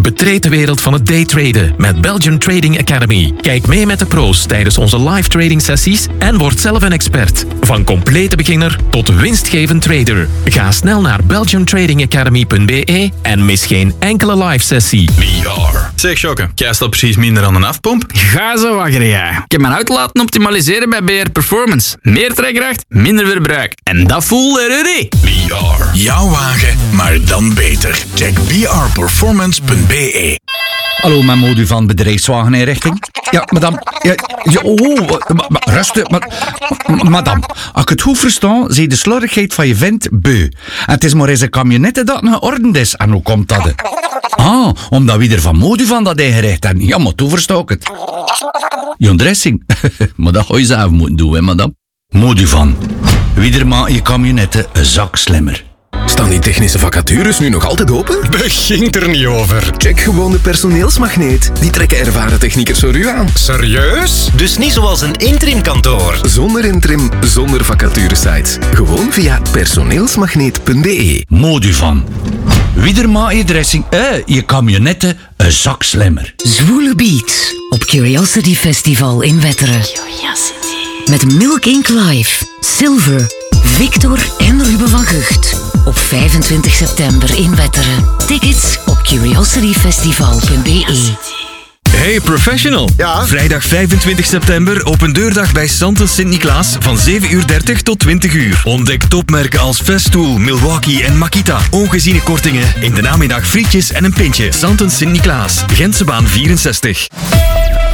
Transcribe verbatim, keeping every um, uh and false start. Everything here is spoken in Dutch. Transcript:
Betreed de wereld van het daytraden met Belgian Trading Academy. Kijk mee met de pro's tijdens onze live trading sessies en word zelf een expert. Van complete beginner tot winstgevend trader. Ga snel naar belgian trading academy punt b e en mis geen enkele live sessie. B R. Zeg Jokke, jij staat precies minder aan een afpomp? Ga zo, Agria. Ik heb mijn auto laten optimaliseren bij B R Performance. Meer trekkracht, minder verbruik. En dat voelde er. B R. Jouw wagen, maar dan beter. Check b r performance punt b e. Hallo, mijn modu van bedrijfswageninrichting. Ja, madame. Ja, ja, oh, ma, ma, rustig. Ma, ma, madame, als ik het goed versta, zie je de slordigheid van je vent beu. En het is maar eens een camionette dat geordend is. En hoe komt dat? Ah, omdat we er van modu van dat ingericht hebben. Ja, maar toen versta ik het. Je dressing. Maar dat ga je zelf moeten doen, hè, madame. Modu van. Wie er maakt je camionette een zak slimmer. Staan die technische vacatures nu nog altijd open? Begint er niet over. Check gewoon de personeelsmagneet. Die trekken ervaren techniekers voor u aan. Serieus? Dus niet zoals een interimkantoor. Zonder interim, zonder vacaturesites. Gewoon via personeelsmagneet punt b e. Modu van. Wie er maakt je dressing, eh, je camionette een zak slimmer. Zwoele Beats op Curiosity Festival in Wetteren. Curiosity. Met Milk Inc Live, Silver, Victor en Ruben van Gucht. Op vijfentwintig september in Wetteren. Tickets op curiosity festival punt b e. Hey Professional. Ja? Vrijdag vijfentwintig september open deurdag bij Santen Sint-Niklaas van zeven uur dertig tot twintig uur. Ontdek topmerken als Festool, Milwaukee en Makita. Ongeziene kortingen. In de namiddag frietjes en een pintje. Santen Sint-Niklaas. Gentsebaan vierenzestig.